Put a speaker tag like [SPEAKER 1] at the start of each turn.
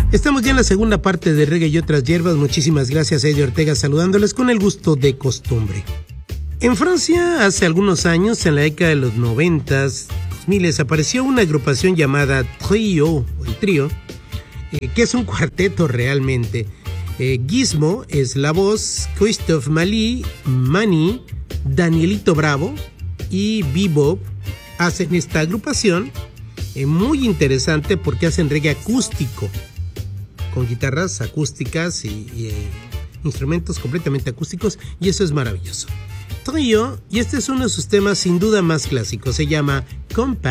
[SPEAKER 1] Estamos ya en la segunda parte de Reggae y otras hierbas. Muchísimas gracias, Eddie Ortega, saludándoles con el gusto de costumbre. En Francia, hace algunos años, en la década de los 90s, 2000, apareció una agrupación llamada Trio, el Trío, que es un cuarteto realmente. Gizmo es la voz, Christophe Mani, Danielito Bravo y Bebop hacen esta agrupación muy interesante porque hacen reggae acústico, con guitarras acústicas y instrumentos completamente acústicos, y eso es maravilloso. Trío, y este es uno de sus temas sin duda más clásicos, se llama Compact.